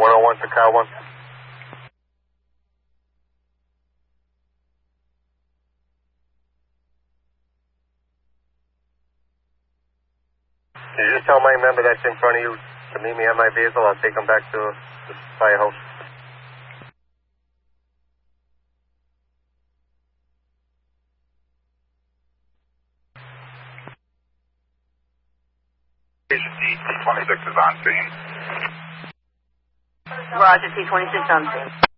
101 to Cal 1. Can you just tell my member that's in front of you to meet me at my vehicle? I'll take him back to the firehouse. T26 is on scene. Roger, T26 on scene.